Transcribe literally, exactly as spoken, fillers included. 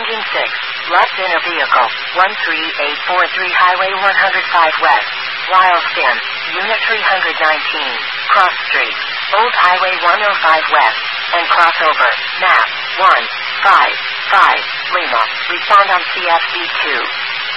Engine six. Left inner vehicle. one three eight four three Highway one oh five West. Wileston. Unit three nineteen. Cross Street. Old Highway one oh five West. And crossover. Map. one five five. Lima. Respond on C F C two.